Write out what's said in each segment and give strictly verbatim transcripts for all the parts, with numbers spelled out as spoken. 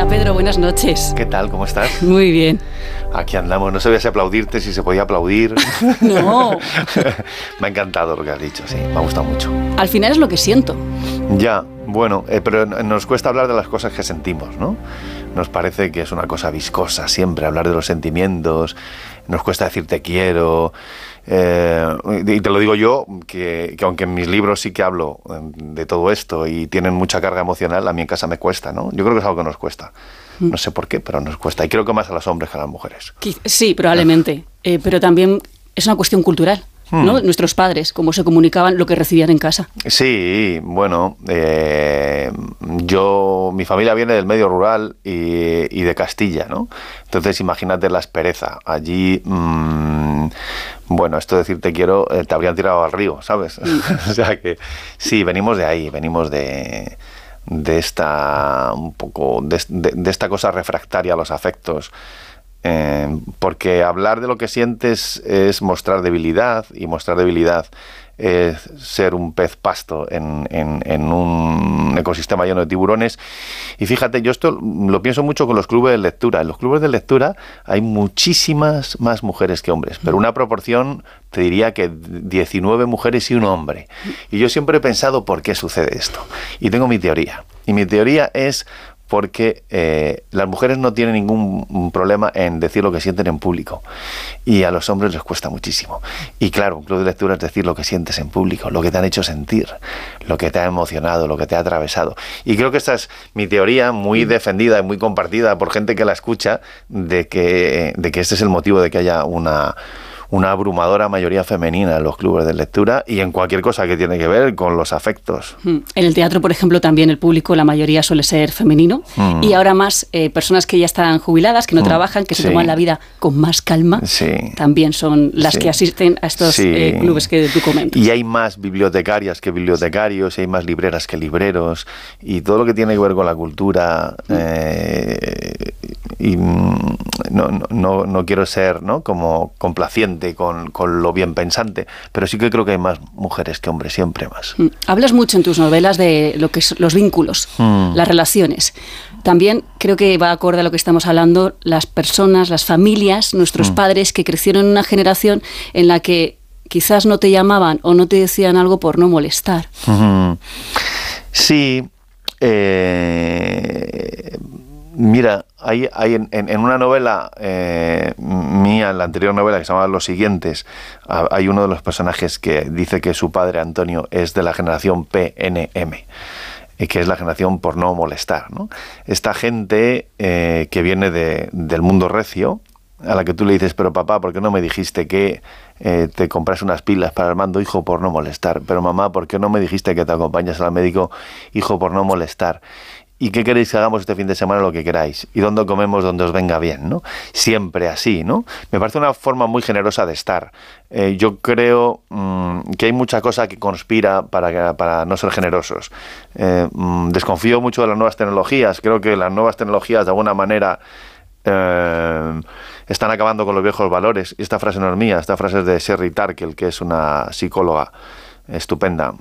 Hola Pedro, buenas noches. ¿Qué tal? ¿Cómo estás? Muy bien. Aquí andamos. No sabía si aplaudirte, si se podía aplaudir. No. Me ha encantado lo que has dicho, sí. Me ha gustado mucho. Al final es lo que siento. Ya, bueno, eh, pero nos cuesta hablar de las cosas que sentimos, ¿no? Nos parece que es una cosa viscosa siempre hablar de los sentimientos. Nos cuesta decir te quiero. Eh, y te lo digo yo, que, que aunque en mis libros sí que hablo de todo esto y tienen mucha carga emocional, a mí en casa me cuesta, ¿no? Yo creo que es algo que nos cuesta. No sé por qué, pero nos cuesta. Y creo que más a los hombres que a las mujeres. Sí, probablemente. Eh, pero también es una cuestión cultural, ¿no? Hmm. Nuestros padres, cómo se comunicaban lo que recibían en casa. Sí, bueno, eh, yo, mi familia viene del medio rural y, y de Castilla, ¿no? Entonces imagínate la aspereza. Allí, mmm, bueno, esto de decir te quiero, eh, te habrían tirado al río, ¿sabes? Mm. O sea que sí, venimos de ahí, venimos de... de esta un poco de, de, de esta cosa refractaria a los afectos, eh, porque hablar de lo que sientes es mostrar debilidad, y mostrar debilidad es ser un pez pasto en, en, en un ecosistema lleno de tiburones. Y fíjate, yo esto lo pienso mucho con los clubes de lectura. En los clubes de lectura hay muchísimas más mujeres que hombres, pero una proporción, te diría que diecinueve mujeres y un hombre. Y yo siempre he pensado por qué sucede esto. Y tengo mi teoría. Y mi teoría es porque eh, las mujeres no tienen ningún problema en decir lo que sienten en público, y a los hombres les cuesta muchísimo. Y claro, un club de lectura es decir lo que sientes en público, lo que te han hecho sentir, lo que te ha emocionado, lo que te ha atravesado. Y creo que esta es mi teoría, muy defendida y muy compartida por gente que la escucha, de que, de que este es el motivo de que haya una... una abrumadora mayoría femenina en los clubes de lectura y en cualquier cosa que tiene que ver con los afectos. En el teatro, por ejemplo, también el público, la mayoría suele ser femenino, mm. y ahora más eh, personas que ya están jubiladas, que no mm. trabajan, que sí. se toman la vida con más calma, sí. también son las sí. que asisten a estos sí. eh, clubes que tú comentas. Y hay más bibliotecarias que bibliotecarios, y hay más libreras que libreros, y todo lo que tiene que ver con la cultura... Mm. Eh, y no, no, no quiero ser, ¿no?, como complaciente con, con lo bien pensante, pero sí que creo que hay más mujeres que hombres, siempre más. Mm. Hablas mucho en tus novelas de lo que son los vínculos, mm. las relaciones. También creo que va acorde a lo que estamos hablando, las personas, las familias, nuestros mm. padres que crecieron en una generación en la que quizás no te llamaban o no te decían algo por no molestar. Mm. Sí, eh... Mira, hay, hay en, en una novela eh, mía, en la anterior novela que se llama Los Siguientes, hay uno de los personajes que dice que su padre Antonio es de la generación P N M, que es la generación por no molestar, ¿no? Esta gente eh, que viene de, del mundo recio, a la que tú le dices, pero papá, ¿por qué no me dijiste que eh, te compras unas pilas para el mando, hijo, por no molestar? Pero mamá, ¿por qué no me dijiste que te acompañas al médico, hijo, por no molestar? ¿Y qué queréis que hagamos este fin de semana? Lo que queráis. ¿Y dónde comemos? Donde os venga bien, ¿no? Siempre así, ¿no? Me parece una forma muy generosa de estar. Eh, yo creo mmm, que hay mucha cosa que conspira para, para no ser generosos. Eh, mmm, desconfío mucho de las nuevas tecnologías. Creo que las nuevas tecnologías, de alguna manera, eh, están acabando con los viejos valores. Y esta frase no es mía, esta frase es de Sherry Turkle, que es una psicóloga estupenda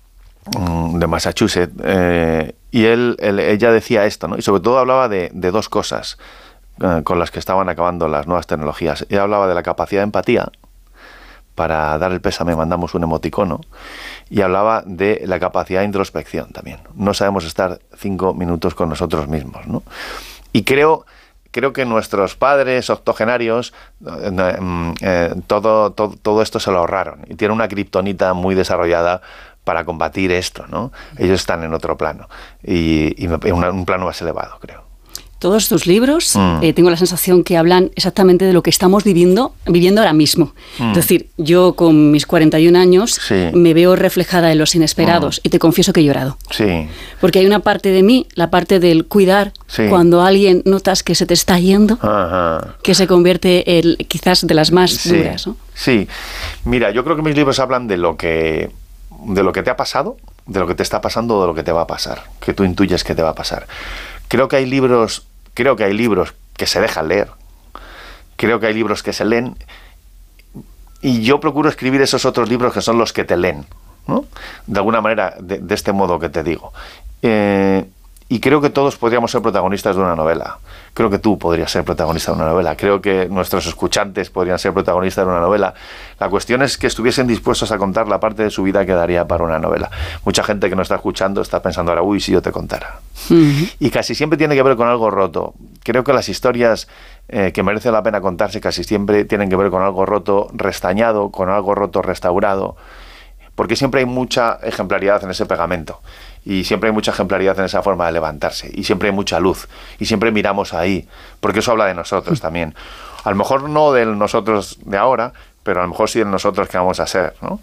de Massachusetts, eh, y él, él, ella decía esto, ¿no? Y sobre todo hablaba de, de dos cosas eh, con las que estaban acabando las nuevas tecnologías. Ella hablaba de la capacidad de empatía. Para dar el pésame mandamos un emoticono, y hablaba de la capacidad de introspección también. No sabemos estar cinco minutos con nosotros mismos, ¿no? Y creo... Creo que nuestros padres octogenarios eh, eh, todo, todo, todo esto se lo ahorraron, y tienen una kriptonita muy desarrollada para combatir esto, ¿no? Ellos están en otro plano, y, y un, un plano más elevado, creo. Todos tus libros, mm. eh, tengo la sensación que hablan exactamente de lo que estamos viviendo, viviendo ahora mismo. Mm. Es decir, yo con mis cuarenta y un años sí. me veo reflejada en Los Inesperados, mm. y te confieso que he llorado. Sí. Porque hay una parte de mí, la parte del cuidar, sí. cuando alguien notas que se te está yendo, Ajá. que se convierte en quizás de las más sí. duras, ¿no? Sí. Mira, yo creo que mis libros hablan de lo que, de lo que te ha pasado, de lo que te está pasando o de lo que te va a pasar, que tú intuyes que te va a pasar. Creo que hay libros... Creo que hay libros que se dejan leer, creo que hay libros que se leen, y yo procuro escribir esos otros libros que son los que te leen, ¿no? De alguna manera, de, de este modo que te digo. Eh, Y creo que todos podríamos ser protagonistas de una novela. Creo que tú podrías ser protagonista de una novela. Creo que nuestros escuchantes podrían ser protagonistas de una novela. La cuestión es que estuviesen dispuestos a contar la parte de su vida que daría para una novela. Mucha gente que nos está escuchando está pensando ahora, uy, si yo te contara. Uh-huh. Y casi siempre tiene que ver con algo roto. Creo que las historias eh, que merecen la pena contarse casi siempre tienen que ver con algo roto, restañado, con algo roto, restaurado. Porque siempre hay mucha ejemplaridad en ese pegamento. Y siempre hay mucha ejemplaridad en esa forma de levantarse, y siempre hay mucha luz, y siempre miramos ahí, porque eso habla de nosotros también. A lo mejor no del nosotros de ahora, pero a lo mejor sí del nosotros que vamos a ser, ¿no?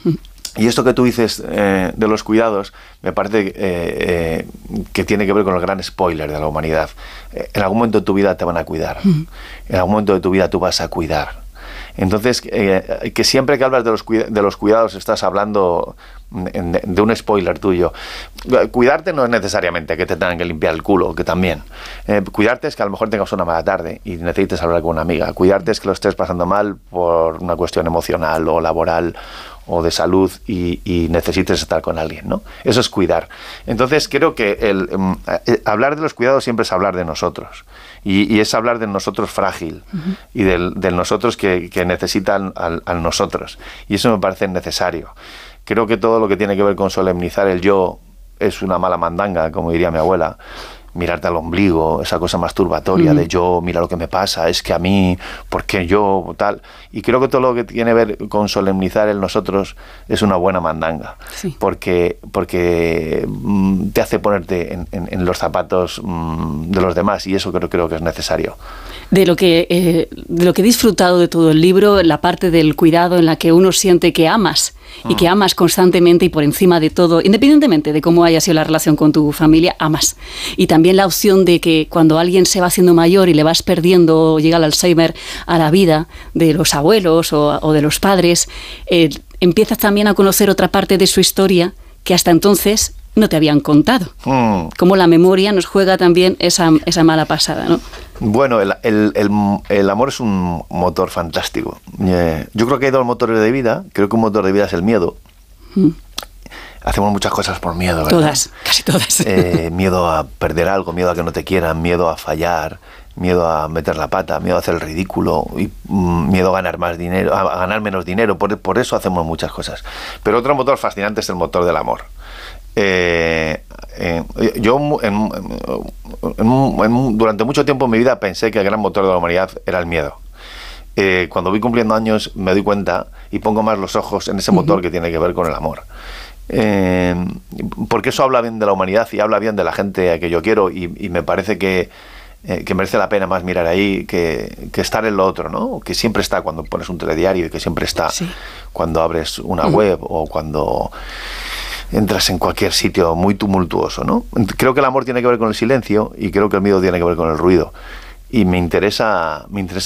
Y esto que tú dices eh, de los cuidados, me parece eh, eh, que tiene que ver con el gran spoiler de la humanidad. Eh, en algún momento de tu vida te van a cuidar, en algún momento de tu vida tú vas a cuidar. Entonces, eh, que siempre que hablas de los, cuida- de los cuidados estás hablando de, de un spoiler tuyo. Cuidarte no es necesariamente que te tengan que limpiar el culo, que también. Eh, cuidarte es que a lo mejor tengas una mala tarde y necesites hablar con una amiga. Cuidarte es que lo estés pasando mal por una cuestión emocional o laboral o de salud y, y necesites estar con alguien, ¿no? Eso es cuidar. Entonces creo que el, um, eh, hablar de los cuidados siempre es hablar de nosotros y, y es hablar del nosotros frágil uh-huh. y del, del nosotros que, que necesitan al, al nosotros, y eso me parece necesario. Creo que todo lo que tiene que ver con solemnizar el yo es una mala mandanga, como diría mi abuela. Mirarte al ombligo, esa cosa masturbatoria mm. de yo, mira lo que me pasa, es que a mí, ¿por qué yo? Tal. Y creo que todo lo que tiene que ver con solemnizar el nosotros es una buena mandanga, sí. porque, porque mm, te hace ponerte en, en, en los zapatos mm, de los demás, y eso creo, creo que es necesario. De lo que eh, de lo que he disfrutado de todo el libro, la parte del cuidado en la que uno siente que amas mm. y que amas constantemente y por encima de todo, independientemente de cómo haya sido la relación con tu familia, amas. Y también la opción de que cuando alguien se va haciendo mayor y le vas perdiendo, llega el Alzheimer a la vida de los abuelos o, o de los padres, eh, empiezas también a conocer otra parte de su historia que hasta entonces no te habían contado. Mm. Cómo la memoria nos juega también esa, esa mala pasada, ¿no? Bueno, el, el, el, el amor es un motor fantástico. Eh, yo creo que hay dos motores de vida. Creo que un motor de vida es el miedo. Mm. Hacemos muchas cosas por miedo, ¿verdad? Todas, casi todas. Eh, miedo a perder algo, miedo a que no te quieran, miedo a fallar, miedo a meter la pata, miedo a hacer el ridículo, y, mm, miedo a ganar más dinero, a ganar menos dinero. Por, por eso hacemos muchas cosas. Pero otro motor fascinante es el motor del amor. Eh, eh, yo en, en, en, durante mucho tiempo en mi vida pensé que el gran motor de la humanidad era el miedo. Eh, cuando voy cumpliendo años me doy cuenta y pongo más los ojos en ese motor uh-huh. que tiene que ver con el amor. Eh, porque eso habla bien de la humanidad y habla bien de la gente que yo quiero, y, y me parece que, eh, que merece la pena más mirar ahí que, que estar en lo otro, ¿no? Que siempre está cuando pones un telediario y que siempre está sí. cuando abres una uh-huh. web o cuando entras en cualquier sitio muy tumultuoso, ¿no? Creo que el amor tiene que ver con el silencio y creo que el miedo tiene que ver con el ruido, y me interesa, me interesa